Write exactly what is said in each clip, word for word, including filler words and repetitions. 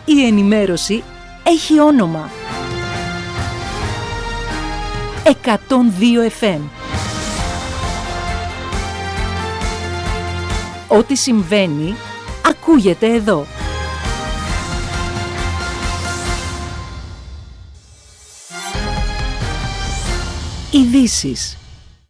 Η ενημέρωση έχει όνομα. εκατόν δύο εφ εμ. Ό,τι συμβαίνει, ακούγεται εδώ. Ειδήσεις.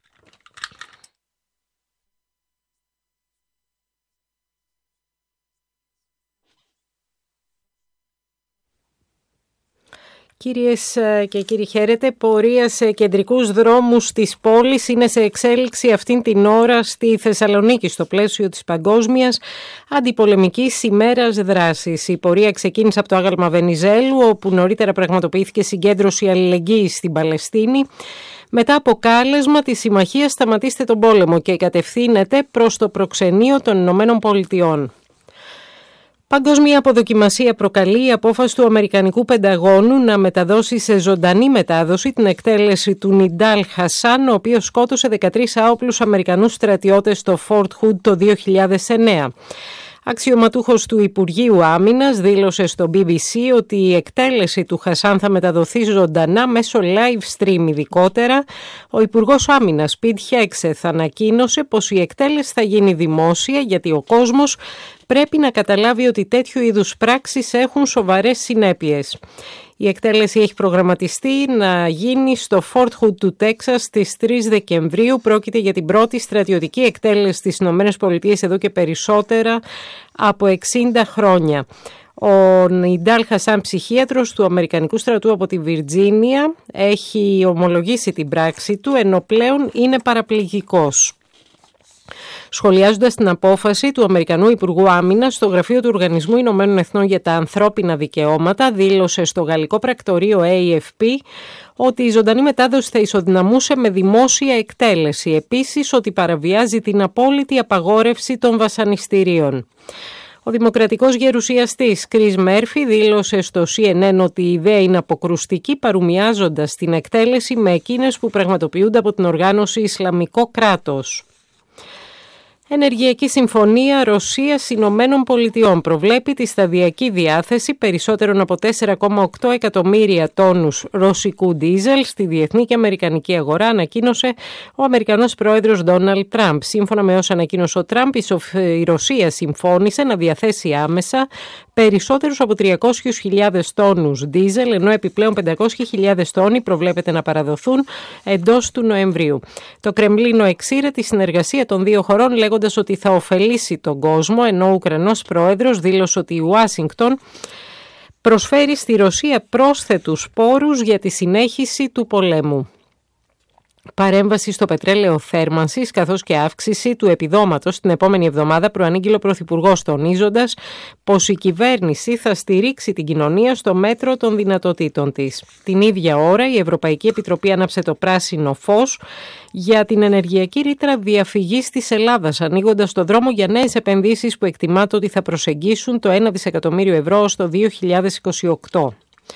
Κυρίες και κύριοι, χαίρετε. Πορεία σε κεντρικούς δρόμους της πόλης είναι σε εξέλιξη αυτήν την ώρα στη Θεσσαλονίκη στο πλαίσιο της Παγκόσμιας Αντιπολεμικής ημέρας δράσης. Η πορεία ξεκίνησε από το άγαλμα Βενιζέλου, όπου νωρίτερα πραγματοποιήθηκε συγκέντρωση αλληλεγγύης στην Παλαιστίνη, μετά από κάλεσμα της Συμμαχίας «Σταματήστε τον πόλεμο» και κατευθύνεται προς το προξενείο των Ηνωμένων Πολιτειών. Παγκόσμια αποδοκιμασία προκαλεί η απόφαση του Αμερικανικού Πενταγώνου να μεταδώσει σε ζωντανή μετάδοση την εκτέλεση του Νιντάλ Χασάν, ο οποίος σκότωσε δεκατρείς άοπλους Αμερικανούς στρατιώτες στο Fort Hood το δύο χιλιάδες εννέα. Αξιωματούχος του Υπουργείου Άμυνας δήλωσε στο μπι μπι σι ότι η εκτέλεση του Χασάν θα μεταδοθεί ζωντανά μέσω live stream. Ειδικότερα, ο Υπουργός Άμυνας Πιτ Χέγκσεθ ανακοίνωσε πως η εκτέλεση θα γίνει δημόσια, γιατί ο κόσμος πρέπει να καταλάβει ότι τέτοιου είδους πράξεις έχουν σοβαρές συνέπειες. Η εκτέλεση έχει προγραμματιστεί να γίνει στο Fort Hood του Τέξας στις τρεις Δεκεμβρίου. Πρόκειται για την πρώτη στρατιωτική εκτέλεση στις ΗΠΑ εδώ και περισσότερα από εξήντα χρόνια. Ο Νιντάλ Χασάν, ψυχίατρος του Αμερικανικού στρατού από τη Βιρτζίνια, έχει ομολογήσει την πράξη του, ενώ πλέον είναι παραπληγικός. Σχολιάζοντας την απόφαση του Αμερικανού Υπουργού Άμυνας, στο γραφείο του Οργανισμού Ηνωμένων Εθνών για τα Ανθρώπινα Δικαιώματα δήλωσε στο γαλλικό πρακτορείο έι εφ πι ότι η ζωντανή μετάδοση θα ισοδυναμούσε με δημόσια εκτέλεση. Επίσης, ότι παραβιάζει την απόλυτη απαγόρευση των βασανιστήριων. Ο δημοκρατικός γερουσιαστής Κρίς Μέρφι δήλωσε στο σι εν εν ότι η ιδέα είναι αποκρουστική, παρομοιάζοντας την εκτέλεση με εκείνες που πραγματοποιούνται από την οργάνωση Ισλαμικό κράτος. Ενεργειακή Συμφωνία Ρωσίας-Ηνωμένων Πολιτειών προβλέπει τη σταδιακή διάθεση περισσότερων από τέσσερα κόμμα οκτώ εκατομμύρια τόνους ρωσικού ντίζελ στη διεθνή και αμερικανική αγορά, ανακοίνωσε ο Αμερικανός πρόεδρος Ντόναλντ Τραμπ. Σύμφωνα με όσα ανακοίνωσε ο Τραμπ, η Ρωσία συμφώνησε να διαθέσει άμεσα περισσότερους από τριακόσιες χιλιάδες τόνους ντίζελ, ενώ επιπλέον πεντακόσιες χιλιάδες τόνοι προβλέπεται να παραδοθούν εντός του Νοεμβρίου. Το Κρεμλίνο εξήρε τη συνεργασία των δύο χωρών, λέγοντας ότι θα ωφελήσει τον κόσμο, ενώ ο Ουκρανός πρόεδρος δήλωσε ότι η Ουάσιγκτον προσφέρει στη Ρωσία πρόσθετους πόρους για τη συνέχιση του πολέμου. Παρέμβαση στο πετρέλαιο θέρμανσης καθώς και αύξηση του επιδόματος την επόμενη εβδομάδα, προανήγγειλε ο Πρωθυπουργός, τονίζοντας πως η κυβέρνηση θα στηρίξει την κοινωνία στο μέτρο των δυνατοτήτων της. Την ίδια ώρα η Ευρωπαϊκή Επιτροπή άναψε το πράσινο φως για την ενεργειακή ρήτρα διαφυγής της Ελλάδας, ανοίγοντας το δρόμο για νέες επενδύσεις που εκτιμάται ότι θα προσεγγίσουν το ένα δισεκατομμύριο ευρώ ως το δύο χιλιάδες είκοσι οκτώ.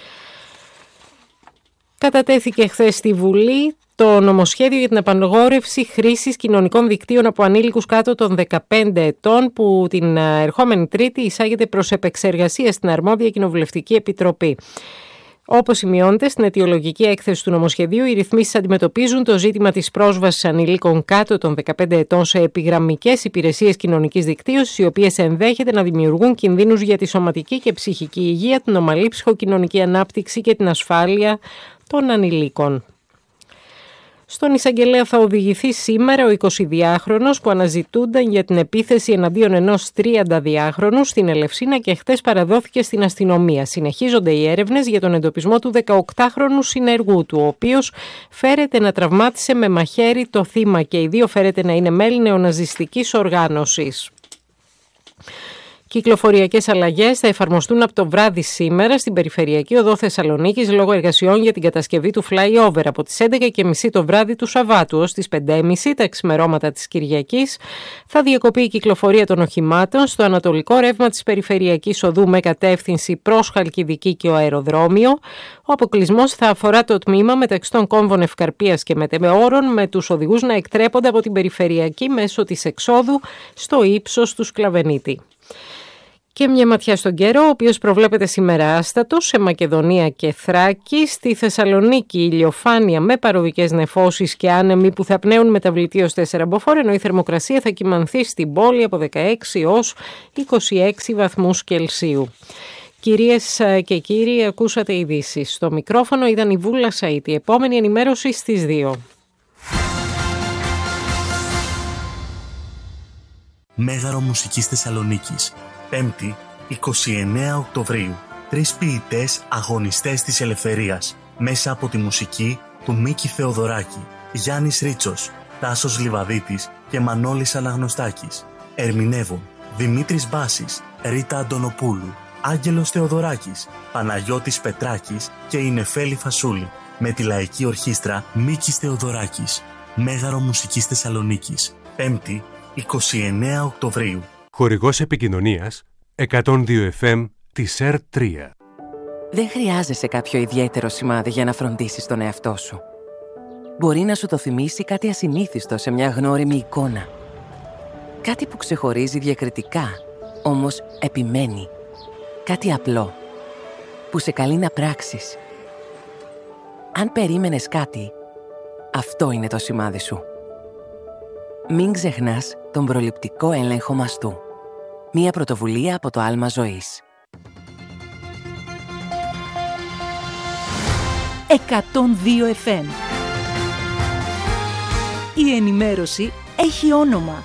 Κατατέθηκε χθες στη Βουλή το νομοσχέδιο για την απαγόρευση χρήσης κοινωνικών δικτύων από ανήλικους κάτω των δεκαπέντε ετών, που την ερχόμενη Τρίτη εισάγεται προς επεξεργασία στην αρμόδια Κοινοβουλευτική Επιτροπή. Όπως σημειώνεται στην αιτιολογική έκθεση του νομοσχεδίου, οι ρυθμίσεις αντιμετωπίζουν το ζήτημα της πρόσβασης ανηλίκων κάτω των δεκαπέντε ετών σε επιγραμμικές υπηρεσίες κοινωνικής δικτύωσης, οι οποίες ενδέχεται να δημιουργούν κινδύνους για τη σωματική και ψυχική υγεία, την ομαλή ψυχοκοινωνική ανάπτυξη και την ασφάλεια των ανηλίκων. Στον εισαγγελέα θα οδηγηθεί σήμερα ο εικοσιδυάχρονος που αναζητούνταν για την επίθεση εναντίον ενός τριανταδιάχρονου στην Ελευσίνα και χτες παραδόθηκε στην αστυνομία. Συνεχίζονται οι έρευνες για τον εντοπισμό του δεκαοκτάχρονου συνεργού του, ο οποίος φέρεται να τραυμάτισε με μαχαίρι το θύμα και οι δύο φέρεται να είναι μέλη νεοναζιστικής οργάνωσης. Κυκλοφοριακές αλλαγές θα εφαρμοστούν από το βράδυ σήμερα στην περιφερειακή οδό Θεσσαλονίκης λόγω εργασιών για την κατασκευή του flyover από τις έντεκα και μισή το βράδυ του Σαββάτου ως τις πέντε και μισή τα ξημερώματα της Κυριακής. Θα διακοπεί η κυκλοφορία των οχημάτων στο ανατολικό ρεύμα της περιφερειακής οδού με κατεύθυνση προς Χαλκιδική και ο αεροδρόμιο. Ο αποκλεισμός θα αφορά το τμήμα μεταξύ των κόμβων Ευκαρπίας και Μετεώρων, με τους οδηγούς να εκτρέπονται από την περιφερειακή μέσω της εξόδου στο ύψος του Σκλαβενίτη. Και μια ματιά στον καιρό, ο οποίος προβλέπεται σήμερα άστατος σε Μακεδονία και Θράκη. Στη Θεσσαλονίκη ηλιοφάνεια με παροδικές νεφώσεις και άνεμοι που θα πνέουν μεταβλητή ως τέσσερα μποφόρ, ενώ η θερμοκρασία θα κυμανθεί στην πόλη από δεκαέξι ως είκοσι έξι βαθμούς Κελσίου. Κυρίες και κύριοι, ακούσατε ειδήσεις. Στο μικρόφωνο ήταν η Βούλα Σαΐτη. Η επόμενη ενημέρωση στις δύο. Μέγαρο Μουσικής Θεσσαλονίκης. Πέμπτη, εικοστή ενάτη Οκτωβρίου. Τρεις ποιητές αγωνιστές της ελευθερίας. Μέσα από τη μουσική του Μίκη Θεοδωράκη, Γιάννης Ρίτσος, Τάσος Λιβαδίτης και Μανώλης Αναγνωστάκης. Ερμηνεύουν Δημήτρης Μπάσης, Ρίτα Αντωνοπούλου, Άγγελος Θεοδωράκης, Παναγιώτης Πετράκης και η Νεφέλη Φασούλη. Με τη Λαϊκή Ορχήστρα Μίκης Θεοδωράκης. Μέγαρο Μουσικής Θεσσαλονίκης. Πέμπτη, εικοστή ενάτη Οκτωβρίου. Χορηγός επικοινωνίας εκατόν δύο εφ εμ της ερ τρία. Δεν χρειάζεσαι κάποιο ιδιαίτερο σημάδι για να φροντίσεις τον εαυτό σου. Μπορεί να σου το θυμίσει κάτι ασυνήθιστο σε μια γνώριμη εικόνα. Κάτι που ξεχωρίζει διακριτικά, όμως επιμένει. Κάτι απλό, που σε καλεί να πράξεις. Αν περίμενες κάτι, αυτό είναι το σημάδι σου. Μην ξεχνάς τον προληπτικό έλεγχο μαστού. Μία πρωτοβουλία από το Άλμα Ζωής. εκατόν δύο εφ εμ. Η ενημέρωση έχει όνομα.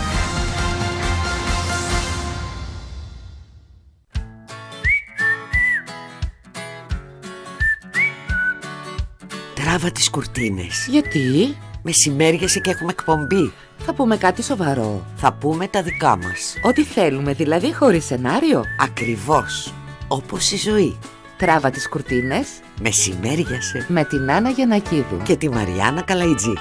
Τράβα τις κουρτίνες. Γιατί? Μεσημέριασε και έχουμε εκπομπή. Θα πούμε κάτι σοβαρό. Θα πούμε τα δικά μας. Ό,τι θέλουμε, δηλαδή χωρίς σενάριο. Ακριβώς. Όπως η ζωή. Τράβα τις κουρτίνες. Μεσημέριασε. Με την Άννα Γιαννακίδου. Και τη Μαριάννα Καλαϊτζή.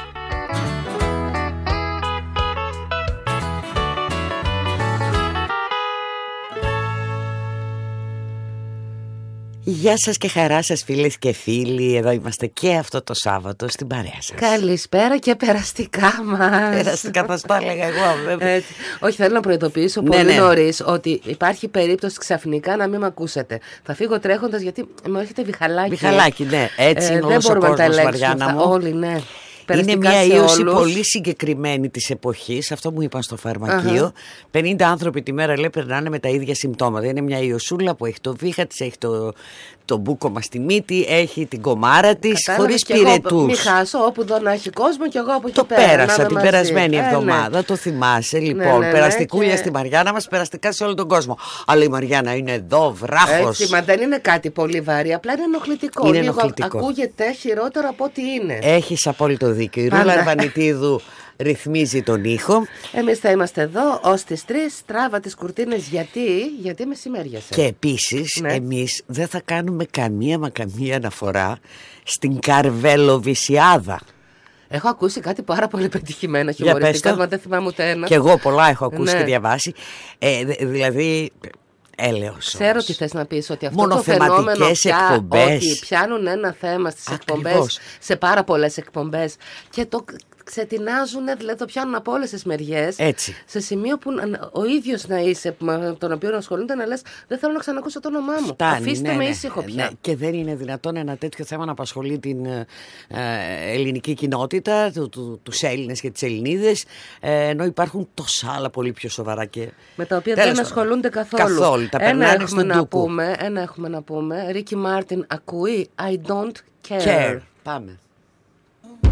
Γεια σας και χαρά σας φίλες και φίλοι. Εδώ είμαστε και αυτό το Σάββατο στην παρέα σας. Καλησπέρα και περαστικά μας. Περαστικά θα το έλεγα εγώ βέβαια. Έτσι. Όχι, θέλω να προειδοποιήσω Ναι, πολύ ναι. νωρίς ότι υπάρχει περίπτωση ξαφνικά να μην με ακούσετε. Θα φύγω τρέχοντας γιατί μου έχετε βιχαλάκι. Βιχαλάκι, ναι. Έτσι Ε, είναι δεν όλος ο μπορούμε να τα κόσμος, ελέγξουμε Μαριάννα αυτά. μου. Όλοι, ναι. Είναι Περαστικά μια σε ίωση όλους. πολύ συγκεκριμένη της εποχής. Αυτό μου είπαν στο φαρμακείο. Αχα. πενήντα άνθρωποι τη μέρα λέει περνάνε με τα ίδια συμπτώματα. Είναι μια ιωσούλα που έχει το βήχα της, έχει το, το μπούκομα στη μύτη, έχει την κομμάρα της, Κατάλαβες, χωρίς και εγώ πυρετούς. Μη χάσω, όπου εδώ να έχει κόσμο και εγώ από εκεί Το πέρα. πέρασα να την είμαι περασμένη μαζί. εβδομάδα, Ε, ναι. το θυμάσαι. Λοιπόν, ναι, ναι, περαστικούλια και- στη Μαριάννα μας, περαστικά σε όλο τον κόσμο. Αλλά η Μαριάννα είναι εδώ, βράχος. Έτσι, μα δεν είναι κάτι πολύ βαρύ, απλά είναι ενοχλητικό. Είναι Λίγο ενοχλητικό. ακούγεται χειρότερο από ό,τι είναι. Έχεις απόλυτο δίκιο. Η Πάντα. Ρούλα Αρβανιτίδου ρυθμίζει τον ήχο. Εμείς θα είμαστε εδώ ως τις τρεις. Τράβα τις κουρτίνες γιατί, γιατί μεσημέριασε. Και επίσης Ναι. εμείς δεν θα κάνουμε καμία μα καμία αναφορά στην Καρβέλοβισιάδα. Έχω ακούσει κάτι πάρα πολύ πετυχημένο Για πες χιουμοριστικά, το. μα δεν θυμάμαι ούτε ένα. Και εγώ πολλά έχω ακούσει Ναι. και διαβάσει. Ε, δε- δηλαδή, έλεος. Ξέρω όμως. τι θες να πεις, ότι αυτό το Μονοθεματικές φαινόμενο πια, εκπομπές. ότι πιάνουν ένα θέμα στις Ακριβώς. εκπομπές, σε πάρα πολλές εκπομπές και το ξετινάζουν, δηλαδή το πιάνουν από όλες τις μεριές. Έτσι. Σε σημείο που να- ο ίδιος να είσαι, με τον οποίο ασχολούνται, να λες δεν θέλω να ξανακούσω το όνομά μου. Φτάνει, Αφήστε ναι, με ναι. ήσυχο πια. Ναι, και δεν είναι δυνατόν ένα τέτοιο θέμα να απασχολεί την ε, ε, ελληνική κοινότητα, του, του, τους Έλληνες και τις Ελληνίδες, ε, ενώ υπάρχουν τόσα άλλα πολύ πιο σοβαρά και... Με τα οποία Τέλος δεν πάντων. ασχολούνται καθόλου. Καθόλου, τα ένα περνάνε έχουμε στον να ντούκου. πούμε, ένα έχουμε να πούμε. Ρίκι Μάρτιν ακούει I don't care. Care. Πάμε.